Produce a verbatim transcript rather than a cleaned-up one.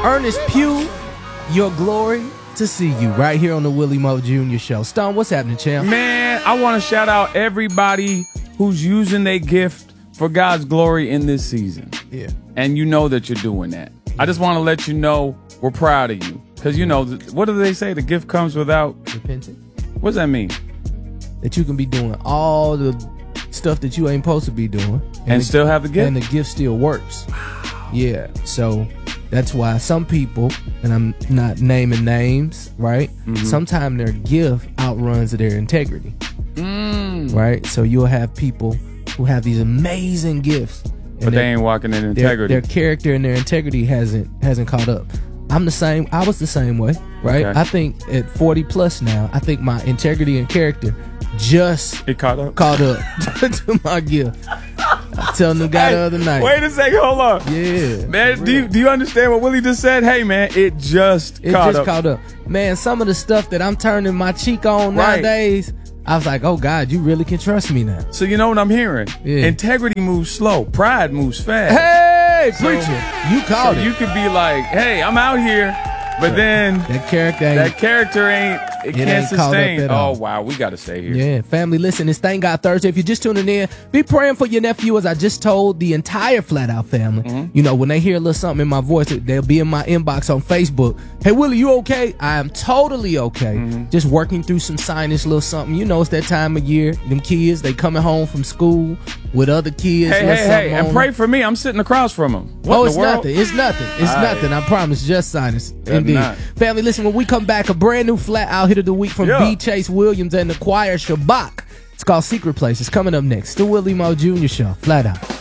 Ernest Pugh, your glory to see you right here on the Willie Mo Junior Show. Stone, what's happening, champ? Man, I want to shout out everybody who's using their gift for God's glory in this season. Yeah. And you know that you're doing that. I just want to let you know we're proud of you. Because, you know, what do they say? The gift comes without repenting. What does that mean? That you can be doing all the stuff that you ain't supposed to be doing. And, and still have the gift? And the gift still works. Yeah. So that's why some people, and I'm not naming names, right? Mm-hmm. Sometimes their gift outruns their integrity. Mm. Right? So you'll have people who have these amazing gifts. But they ain't walking in integrity. Their, their character and their integrity hasn't hasn't caught up. I'm the same. I was the same way, right? Okay. I think at forty plus now, I think my integrity and character just it caught up, caught up to my gift. I telling the guy hey, the other night. Wait a second, hold on. Yeah, man. Do you, do you understand what Willie just said? Hey, man, it just it caught just up. caught up. Man, some of the stuff that I'm turning my cheek on right. nowadays, I was like, oh God, you really can trust me now. So you know what I'm hearing? Yeah. Integrity moves slow. Pride moves fast. Hey, so, preacher, you called so it. You could be like, hey, I'm out here, but then that character ain't, that character ain't it, it can't ain't sustain. Oh wow, we got to stay here. Yeah, family, listen, it's Thank God Thursday. If you're just tuning in, be praying for your nephew, as I just told the entire Flat Out family. Mm-hmm. You know, when they hear a little something in my voice, they'll be in my inbox on Facebook. Hey, Willie, you okay? I am totally okay. Mm-hmm. Just working through some sinus, little something. You know, it's that time of year. Them kids, they coming home from school with other kids. Hey, hey, hey, and pray for me. I'm sitting across from them. What oh, in it's the world? nothing. It's nothing. It's All nothing. right. I promise. Just sinus. That's Indeed. Not. Family, listen, when we come back, a brand new Flat Out hit of the week from yeah. B. Chase Williams and the choir Shabak. It's called Secret Place. It's coming up next. The Willie Mo Junior Show. Flat Out.